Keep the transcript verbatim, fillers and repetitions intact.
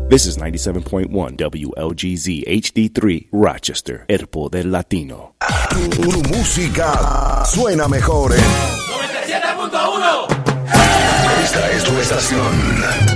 This is ninety-seven point one W L G Z H D three Rochester, El Poder Latino. Tu, tu música suena mejor en noventa y siete punto uno. Esta es tu estación.